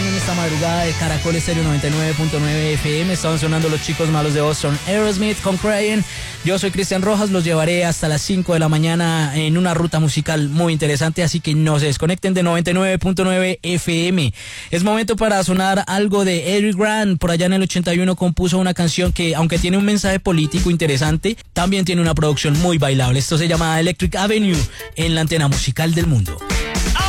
sonando en esta madrugada de Caracol Estéreo 99.9 FM. Estaban sonando Los Chicos Malos de Boston, Aerosmith con Crying. Yo soy Cristian Rojas, los llevaré hasta las 5 de la mañana en una ruta musical muy interesante, así que no se desconecten de 99.9 FM. Es momento para sonar algo de Eric Grant. Por allá en el 81 compuso una canción que, aunque tiene un mensaje político interesante, también tiene una producción muy bailable. Esto se llama Electric Avenue en la antena musical del mundo.